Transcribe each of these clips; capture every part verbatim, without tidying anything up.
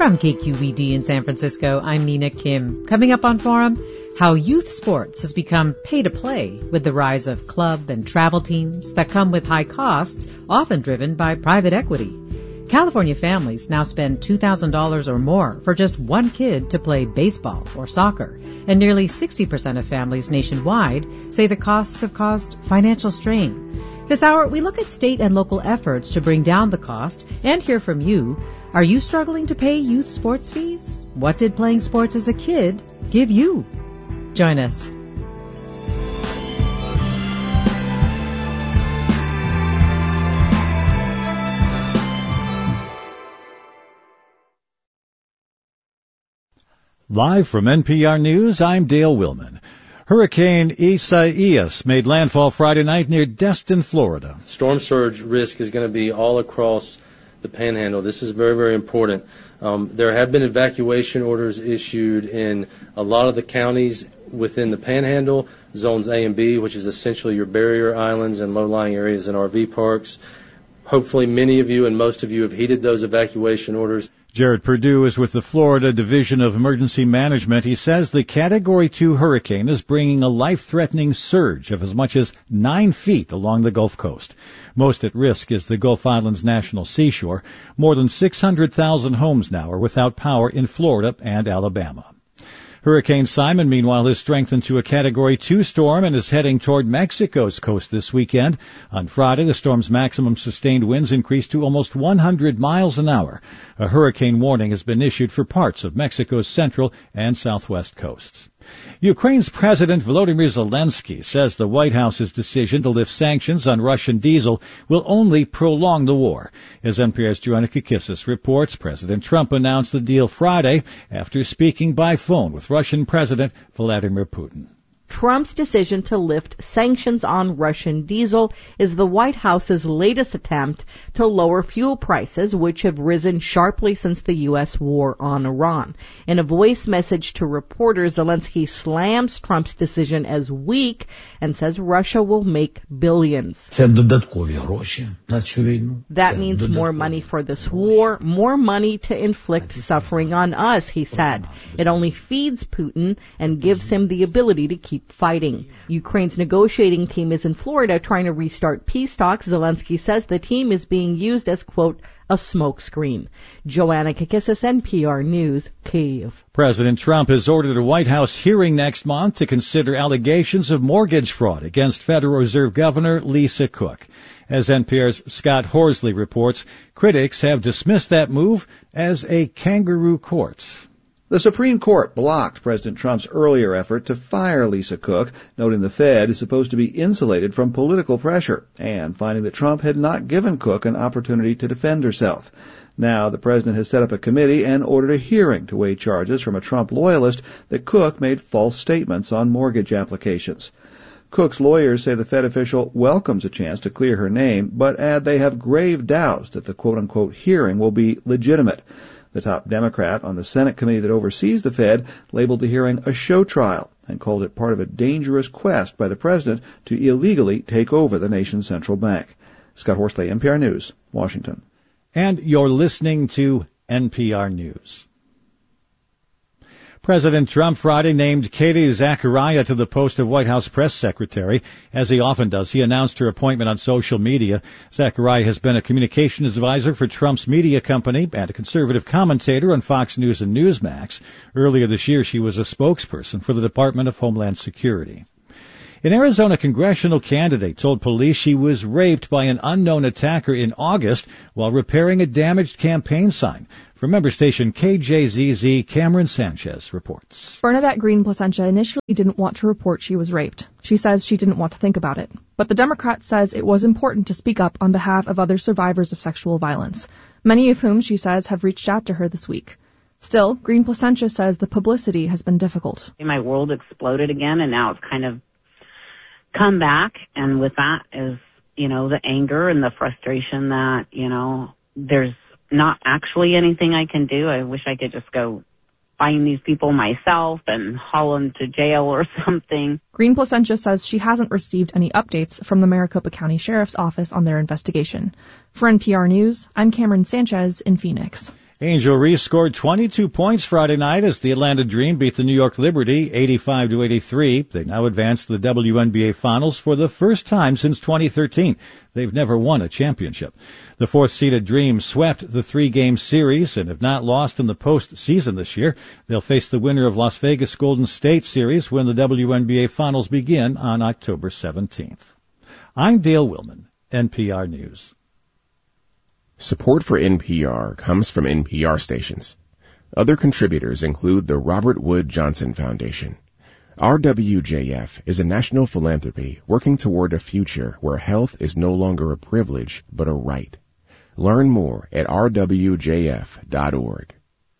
From K Q E D in San Francisco, I'm Nina Kim. Coming up on Forum, how youth sports has become pay-to-play with the rise of club and travel teams that come with high costs, often driven by private equity. California families now spend two thousand dollars or more for just one kid to play baseball or soccer, and nearly sixty percent of families nationwide say the costs have caused financial strain. This hour, we look at state and local efforts to bring down the cost and hear from you. Are you struggling to pay youth sports fees? What did playing sports as a kid give you? Join us. Live from N P R News, I'm Dale Willman. Hurricane Isaias made landfall Friday night near Destin, Florida. Storm surge risk is going to be all across the Panhandle. This is very, very important. Um, there have been evacuation orders issued in a lot of the counties within the Panhandle, zones A and B, which is essentially your barrier islands and low-lying areas and R V parks. Hopefully many of you and most of you have heeded those evacuation orders. Jared Perdue is with the Florida Division of Emergency Management. He says the Category two hurricane is bringing a life-threatening surge of as much as nine feet along the Gulf Coast. Most at risk is the Gulf Islands National Seashore. More than six hundred thousand homes now are without power in Florida and Alabama. Hurricane Simon, meanwhile, has strengthened to a Category two storm and is heading toward Mexico's coast this weekend. On Friday, the storm's maximum sustained winds increased to almost one hundred miles an hour. A hurricane warning has been issued for parts of Mexico's central and southwest coasts. Ukraine's President Volodymyr Zelensky says the White House's decision to lift sanctions on Russian diesel will only prolong the war. As N P R's Joanna Kikissis reports, President Trump announced the deal Friday after speaking by phone with Russian President Vladimir Putin. Trump's decision to lift sanctions on Russian diesel is the White House's latest attempt to lower fuel prices, which have risen sharply since the U S war on Iran. In a voice message to reporters, Zelensky slams Trump's decision as weak and says Russia will make billions. That means more money for this war, more money to inflict suffering on us, he said. It only feeds Putin and gives him the ability to keep fighting. Ukraine's negotiating team is in Florida trying to restart peace talks. Zelensky says the team is being used as, quote, a smokescreen. Joanna Kikissis, N P R News, Kyiv. President Trump has ordered a White House hearing next month to consider allegations of mortgage fraud against Federal Reserve Governor Lisa Cook. As N P R's Scott Horsley reports, critics have dismissed that move as a kangaroo court. The Supreme Court blocked President Trump's earlier effort to fire Lisa Cook, noting the Fed is supposed to be insulated from political pressure, and finding that Trump had not given Cook an opportunity to defend herself. Now the president has set up a committee and ordered a hearing to weigh charges from a Trump loyalist that Cook made false statements on mortgage applications. Cook's lawyers say the Fed official welcomes a chance to clear her name, but add they have grave doubts that the quote-unquote hearing will be legitimate. The top Democrat on the Senate committee that oversees the Fed labeled the hearing a show trial and called it part of a dangerous quest by the president to illegally take over the nation's central bank. Scott Horsley, N P R News, Washington. And you're listening to N P R News. President Trump Friday named Katie Zachariah to the post of White House press secretary. As he often does, he announced her appointment on social media. Zachariah has been a communications advisor for Trump's media company and a conservative commentator on Fox News and Newsmax. Earlier this year, she was a spokesperson for the Department of Homeland Security. An Arizona congressional candidate told police she was raped by an unknown attacker in August while repairing a damaged campaign sign. From member station K J Z Z, Cameron Sanchez reports. Bernadette Green Placentia initially didn't want to report she was raped. She says she didn't want to think about it. But the Democrat says it was important to speak up on behalf of other survivors of sexual violence, many of whom, she says, have reached out to her this week. Still, Green Placentia says the publicity has been difficult. My world exploded again, and now it's kind of come back, and with that is, you know, the anger and the frustration that, you know, there's not actually anything I can do. I wish I could just go find these people myself and haul them to jail or something. Green Placentia says she hasn't received any updates from the Maricopa County Sheriff's Office on their investigation. For N P R News, I'm Cameron Sanchez in Phoenix. Angel Reese scored twenty-two points Friday night as the Atlanta Dream beat the New York Liberty eighty-five to eighty-three. They now advance to the W N B A Finals for the first time since twenty thirteen. They've never won a championship. The fourth-seeded Dream swept the three-game series and have not lost in the postseason this year. They'll face the winner of Las Vegas Golden State series when the W N B A Finals begin on October seventeenth. I'm Dale Willman, N P R News. Support for N P R comes from N P R stations. Other contributors include the Robert Wood Johnson Foundation. R W J F is a national philanthropy working toward a future where health is no longer a privilege but a right. Learn more at r w j f dot org.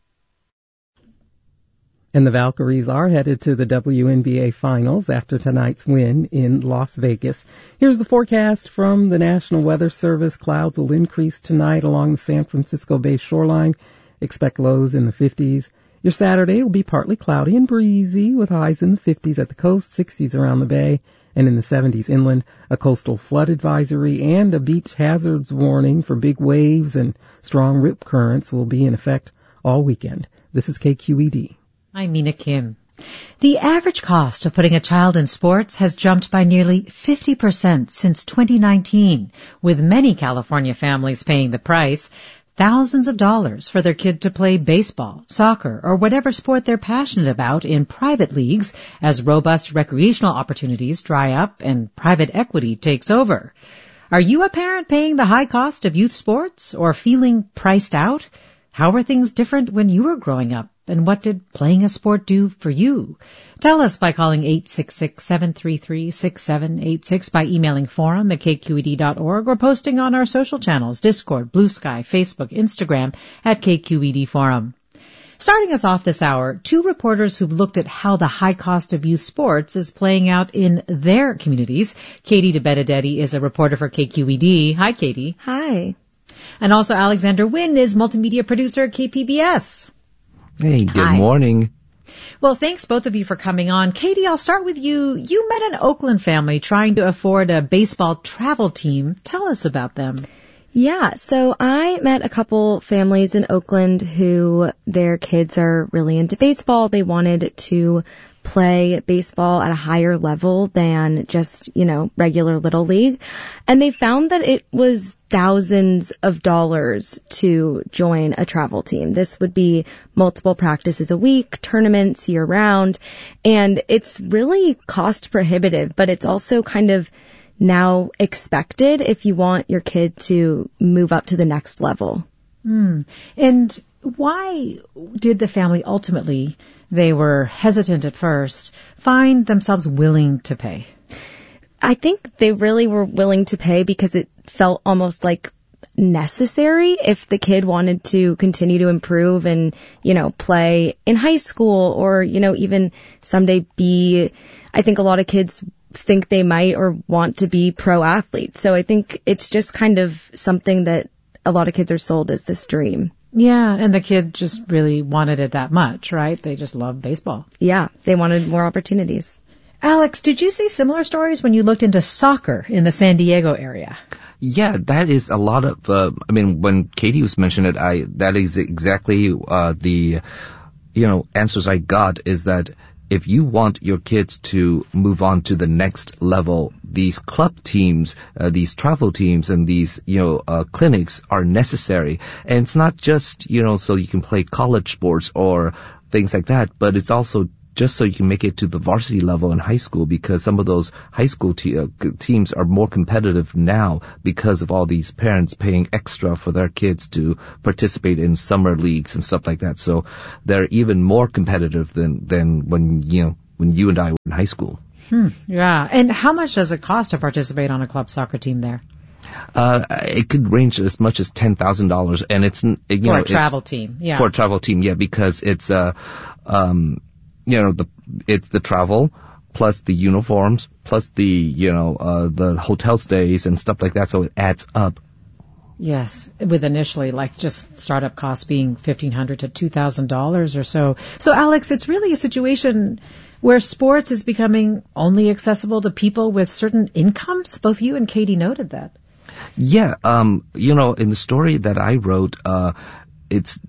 And the Valkyries are headed to the W N B A Finals after tonight's win in Las Vegas. Here's the forecast from the National Weather Service. Clouds will increase tonight along the San Francisco Bay shoreline. Expect lows in the fifties. Your Saturday will be partly cloudy and breezy with highs in the fifties at the coast, sixties around the bay, and in the seventies inland. A coastal flood advisory and a beach hazards warning for big waves and strong rip currents will be in effect all weekend. This is K Q E D. I'm Mina Kim. The average cost of putting a child in sports has jumped by nearly fifty percent since twenty nineteen, with many California families paying the price, thousands of dollars for their kid to play baseball, soccer, or whatever sport they're passionate about in private leagues as robust recreational opportunities dry up and private equity takes over. Are you a parent paying the high cost of youth sports or feeling priced out? How were things different when you were growing up? And what did playing a sport do for you? Tell us by calling eight six six, seven three three, six seven eight six, by emailing forum at k q e d dot org or posting on our social channels, Discord, Blue Sky, Facebook, Instagram at K Q E D Forum. Starting us off this hour, two reporters who've looked at how the high cost of youth sports is playing out in their communities. Katie DeBenedetti is a reporter for K Q E D. Hi, Katie. Hi. And also Alexander Wynn is multimedia producer at K P B S. Hey, good Hi. morning. Well, thanks both of you for coming on. Katie, I'll start with you. You met an Oakland family trying to afford a baseball travel team. Tell us about them. Yeah, so I met a couple families in Oakland who their kids are really into baseball. They wanted to play baseball at a higher level than just, you know, regular Little League. And they found that it was thousands of dollars to join a travel team. This would be multiple practices a week, tournaments year round, and it's really cost prohibitive, but it's also kind of now expected if you want your kid to move up to the next level. Hmm. And why did the family ultimately, they were hesitant at first, find themselves willing to pay? I think they really were willing to pay because it felt almost like necessary if the kid wanted to continue to improve and, you know, play in high school or, you know, even someday be, I think a lot of kids think they might or want to be pro athletes. So I think it's just kind of something that a lot of kids are sold as this dream. Yeah, and the kid just really wanted it that much, right? They just love baseball. Yeah, they wanted more opportunities. Alex, did you see similar stories when you looked into soccer in the San Diego area? Yeah, that is a lot of, uh, I mean, when Katie was mentioning it, I, that is exactly, uh, the, you know, answers I got is that if you want your kids to move on to the next level, these club teams, uh, these travel teams and these, you know, uh, clinics are necessary. And it's not just, you know, so you can play college sports or things like that, but it's also just so you can make it to the varsity level in high school, because some of those high school te- uh, teams are more competitive now because of all these parents paying extra for their kids to participate in summer leagues and stuff like that. So they're even more competitive than, than when, you know, when you and I were in high school. Hmm, yeah. And how much does it cost to participate on a club soccer team there? Uh, it could range as much as ten thousand dollars, and it's, you for know, a travel team. Yeah. For a travel team, yeah, because it's, uh, um, you know, the, it's the travel plus the uniforms plus the, you know, uh, the hotel stays and stuff like that. So it adds up. Yes. With initially like just startup costs being fifteen hundred dollars to two thousand dollars or so. So Alex, it's really a situation where sports is becoming only accessible to people with certain incomes. Both you and Katie noted that. Yeah. Um, you know, in the story that I wrote, uh, it's,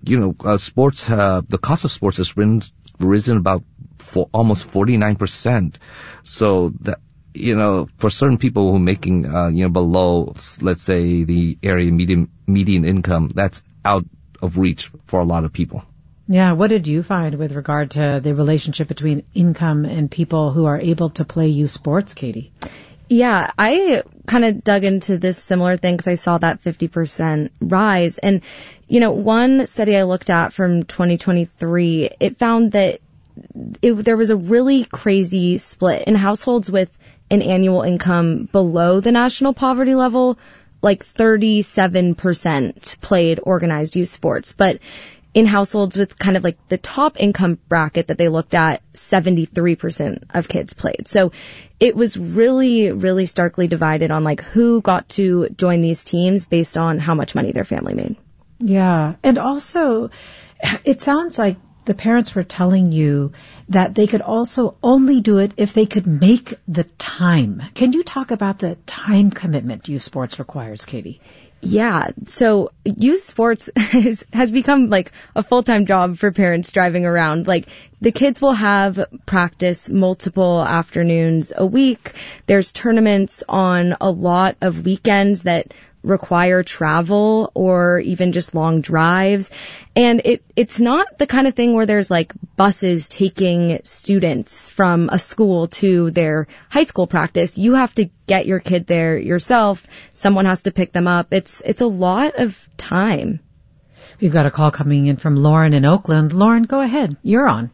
you know, uh, sports, uh, the cost of sports has risen, risen about for almost forty-nine percent. So that, you know, for certain people who are making, uh, you know, below, let's say, the area median, median income, that's out of reach for a lot of people. Yeah, what did you find with regard to the relationship between income and people who are able to play youth sports, Katie? Yeah, I kind of dug into this similar thing because I saw that fifty percent rise. And, you know, one study I looked at from twenty twenty-three, it found that it, there was a really crazy split in households with an annual income below the national poverty level. Like thirty-seven percent played organized youth sports, but in households with kind of like the top income bracket that they looked at, seventy-three percent of kids played. So it was really, really starkly divided on like who got to join these teams based on how much money their family made. Yeah. And also, it sounds like the parents were telling you that they could also only do it if they could make the time. Can you talk about the time commitment youth sports requires, Katie? Yeah. So youth sports is, has become like a full-time job for parents driving around. Like the kids will have practice multiple afternoons a week. There's tournaments on a lot of weekends that require travel or even just long drives. And it, it's not the kind of thing where there's like buses taking students from a school to their high school practice. You have to get your kid there yourself. Someone has to pick them up. It's, it's a lot of time. We've got a call coming in from Lauren in Oakland. Lauren, go ahead. You're on.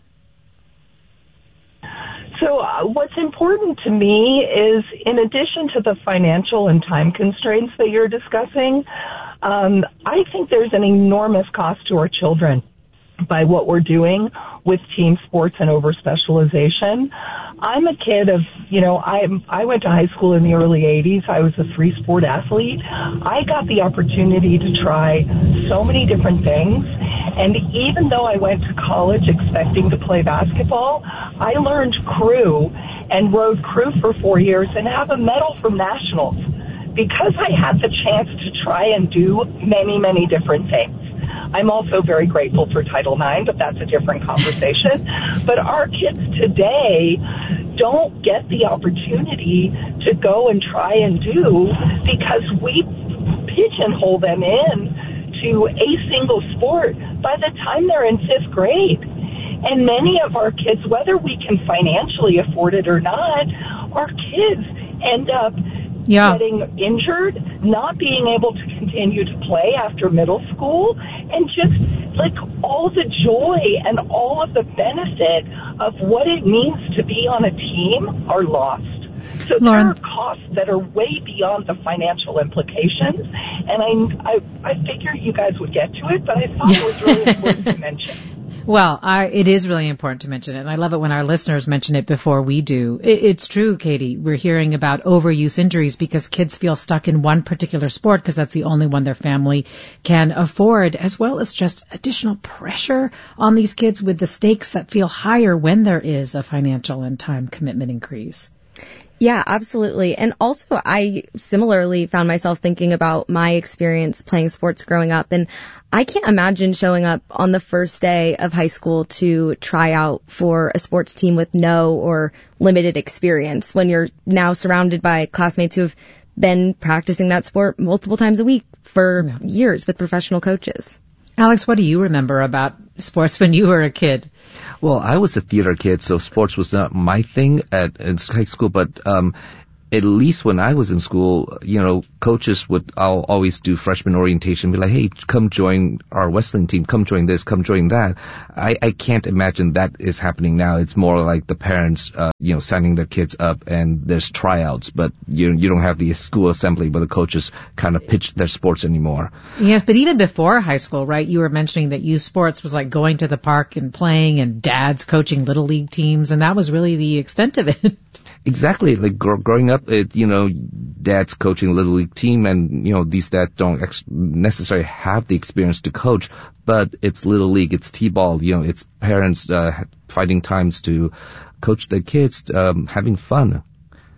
So uh, what's important to me is, in addition to the financial and time constraints that you're discussing, um, I think there's an enormous cost to our children by what we're doing with team sports and over-specialization. I'm a kid of, you know, I I went to high school in the early eighties. I was a three-sport athlete. I got the opportunity to try so many different things. And even though I went to college expecting to play basketball, I learned crew and rode crew for four years and have a medal from nationals because I had the chance to try and do many, many different things. I'm also very grateful for Title nine, but that's a different conversation. But our kids today don't get the opportunity to go and try and do because we pigeonhole them in to a single sport by the time they're in fifth grade. And many of our kids, whether we can financially afford it or not, our kids end up yeah. getting injured, not being able to continue to play after middle school, and just like all the joy and all of the benefit of what it means to be on a team are lost. So Lauren. There are costs that are way beyond the financial implications, and I, I, I figure you guys would get to it, but I thought it was really important to mention. Well, I, it is really important to mention it, and I love it when our listeners mention it before we do. It, it's true, Katie. We're hearing about overuse injuries because kids feel stuck in one particular sport because that's the only one their family can afford, as well as just additional pressure on these kids with the stakes that feel higher when there is a financial and time commitment increase. Yeah, absolutely. And also, I similarly found myself thinking about my experience playing sports growing up. And I can't imagine showing up on the first day of high school to try out for a sports team with no or limited experience when you're now surrounded by classmates who have been practicing that sport multiple times a week for yeah. years with professional coaches. Alex, what do you remember about sports when you were a kid? Well, I was a theater kid, so sports was not my thing at in high school, but um at least when I was in school, you know, coaches would I'll always do freshman orientation, be like, hey, come join our wrestling team, come join this, come join that. I, I can't imagine that is happening now. It's more like the parents, uh, you know, signing their kids up and there's tryouts, but you you don't have the school assembly where the coaches kind of pitch their sports anymore. Yes, but even before high school, right, you were mentioning that youth sports was like going to the park and playing and dads coaching little league teams, and that was really the extent of it. Exactly. Like gr- growing up, it, you know, dad's coaching a little league team and, you know, these dads don't ex- necessarily have the experience to coach, but it's little league, it's t-ball, you know, it's parents, uh, finding times to coach their kids, um, having fun.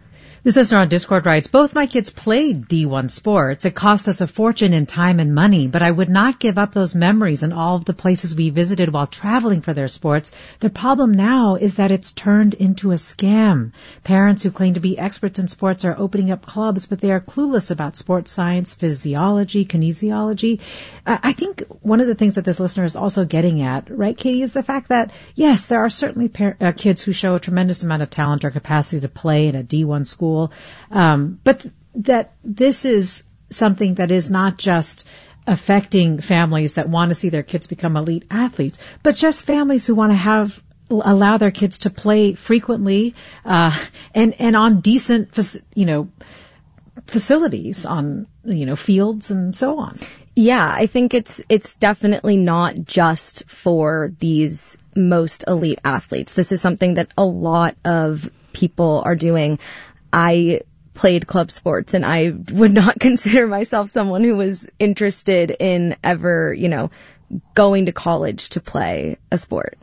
This listener on Discord writes, both my kids played D one sports. It cost us a fortune in time and money, but I would not give up those memories and all of the places we visited while traveling for their sports. The problem now is that it's turned into a scam. Parents who claim to be experts in sports are opening up clubs, but they are clueless about sports science, physiology, kinesiology. Uh, I think one of the things that this listener is also getting at, right, Katie, is the fact that, yes, there are certainly par- uh, kids who show a tremendous amount of talent or capacity to play in a D one school. Um, but th- that this is something that is not just affecting families that want to see their kids become elite athletes, but just families who want to have allow their kids to play frequently uh, and and on decent, you know, facilities, on you know fields and so on. Yeah, I think it's it's definitely not just for these most elite athletes. This is something that a lot of people are doing. I played club sports, and I would not consider myself someone who was interested in ever, you know, going to college to play a sport.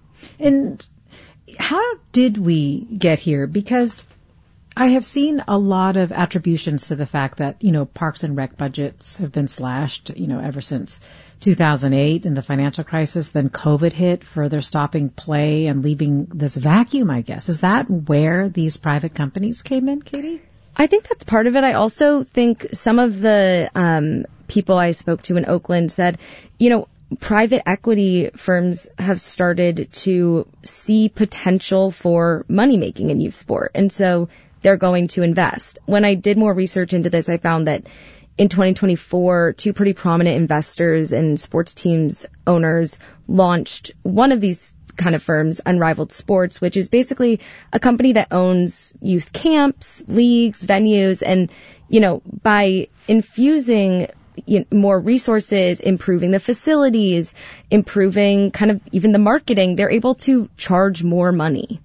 And how did we get here? Because I have seen a lot of attributions to the fact that, you know, Parks and Rec budgets have been slashed, you know, ever since two thousand eight and the financial crisis. Then COVID hit, further stopping play and leaving this vacuum, I guess. Is that where these private companies came in, Katie? I think that's part of it. I also think some of the um, people I spoke to in Oakland said, you know, private equity firms have started to see potential for money making in youth sport. And so they're going to invest. When I did more research into this, I found that in twenty twenty-four, two pretty prominent investors and sports teams owners launched one of these kind of firms, Unrivaled Sports, which is basically a company that owns youth camps, leagues, venues, and, you know, by infusing you know, more resources, improving the facilities, improving kind of even the marketing, they're able to charge more money.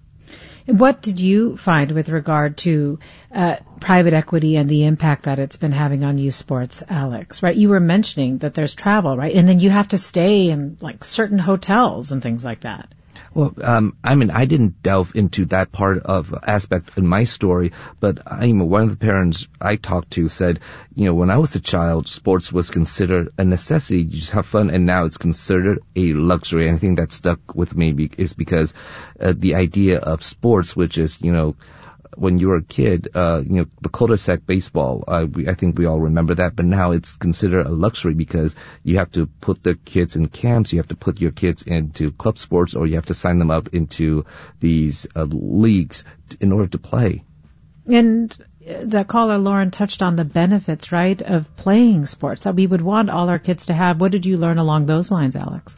What did you find with regard to uh, private equity and the impact that it's been having on youth sports, Alex? Right, you were mentioning that there's travel, right, and then you have to stay in like certain hotels and things like that. Well, um, I mean, I didn't delve into that part of aspect in my story, but I mean, one of the parents I talked to said, you know, when I was a child, sports was considered a necessity. You just have fun, and now it's considered a luxury. And I think that stuck with me be- is because uh, the idea of sports, which is, you know, when you were a kid, uh, you know, the cul-de-sac baseball, uh, we, I think we all remember that, but now it's considered a luxury because you have to put the kids in camps, you have to put your kids into club sports, or you have to sign them up into these uh, leagues in order to play. And the caller, Lauren, touched on the benefits, right, of playing sports that we would want all our kids to have. What did you learn along those lines, Alex?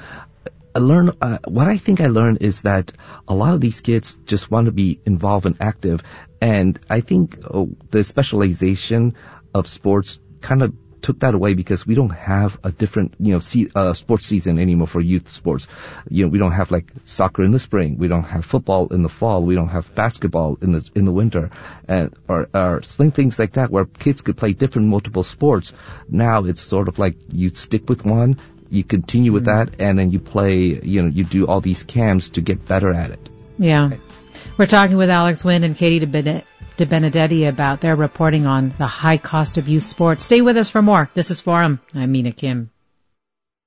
I learned, uh, what I think I learned is that a lot of these kids just want to be involved and active. And I think oh, the specialization of sports kind of took that away because we don't have a different, you know, see, uh, sports season anymore for youth sports. You know, we don't have like soccer in the spring. We don't have football in the fall. We don't have basketball in the, in the winter and, or, or sling things like that where kids could play different multiple sports. Now it's sort of like you stick with one. You continue with that, and then you play, you know, you do all these camps to get better at it. Yeah. We're talking with Alex Wynn and Katie De Benedetti about their reporting on the high cost of youth sports. Stay with us for more. This is Forum. I'm Mina Kim.